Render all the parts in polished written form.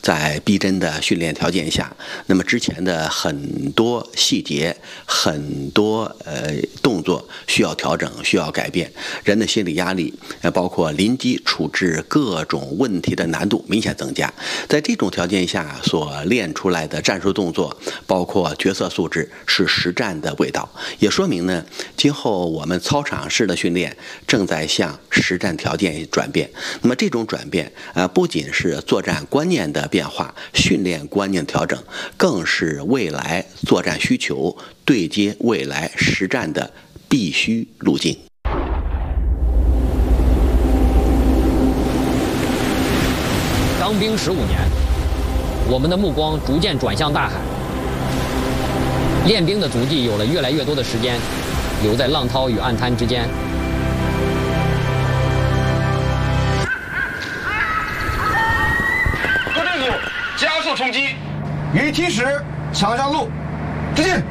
在逼真的训练条件下，那么之前的很多细节、很多动作需要调整、需要改变，人的心理压力，包括临机处置各种问题的难度明显增加。在这种条件下所练出来的战术动作，包括角色素质，是实战的味道，也说明呢，今后我们操场式的训练正在向实战条件转变。那么这种转变不仅是作战观念的变化、训练观念的调整，更是未来作战需求对接未来实战的必须路径。 当兵15年，我们的目光逐渐转向大海，练兵的足迹有了越来越多的时间留在浪涛与岸滩之间。 各队组加速冲击，与梯室抢上路，直进。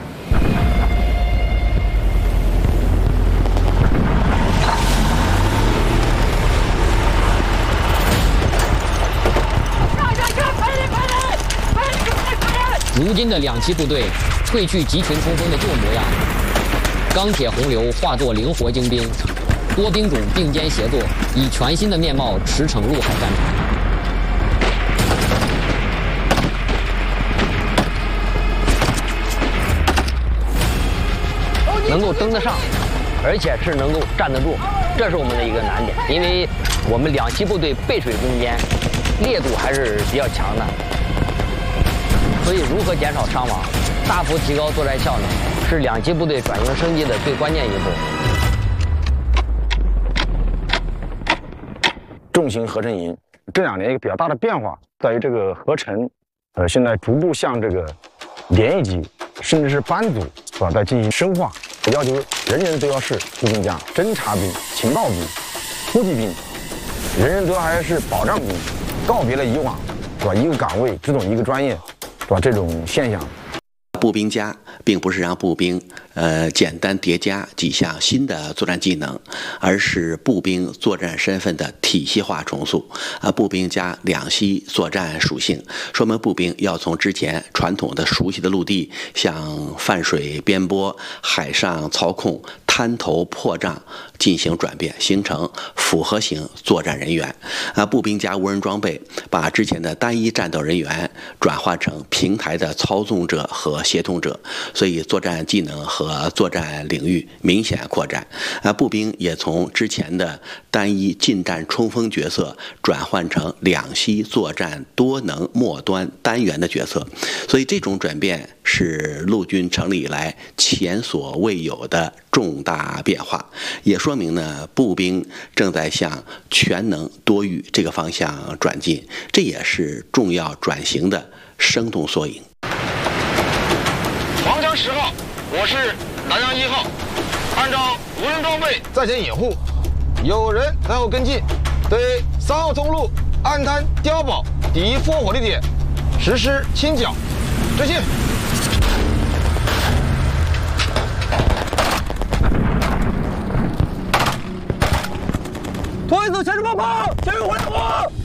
如今的2栖部队褪去集群冲锋的旧模样，钢铁洪流化作灵活精兵，多兵种并肩协作，以全新的面貌驰骋陆海战场。 能够登得上，而且是能够站得住，这是我们的一个难点。因为我们2栖部队背水攻坚，烈度还是比较强的。所以，如何减少伤亡，大幅提高作战效能，是2栖部队转型升级的最关键一步。 重型合成营这2年一个比较大的变化，在于这个合成，现在逐步向这个连一级甚至是班组是吧，在进行深化，要求人人都要是步兵家、侦察兵、情报兵、突击兵，人人都还是保障兵，告别了以往是吧一个岗位只懂一个专业。是吧？这种现象， 步兵家并不是让步兵简单叠加几项新的作战技能，而是步兵作战身份的体系化重塑。步兵加2栖作战属性，说明步兵要从之前传统的熟悉的陆地，向泛水边波、海上操控、滩头破障进行转变，形成复合型作战人员。步兵加无人装备，把之前的单一战斗人员转化成平台的操纵者和协同者，所以作战技能和作战领域明显扩展。步兵也从之前的单一近战冲锋角色转换成2栖作战多能末端单元的角色，所以这种转变是陆军成立以来前所未有的重大变化，也说明呢，步兵正在向全能多域这个方向转进，这也是重要转型的生动缩影。 黄江10号，我是南阳1号，按照无人装备在前掩护，有人在后跟进，对3号通路岸滩碉堡敌烽火地点实施清剿，执行。拖一组前置爆炮，前面火焰火。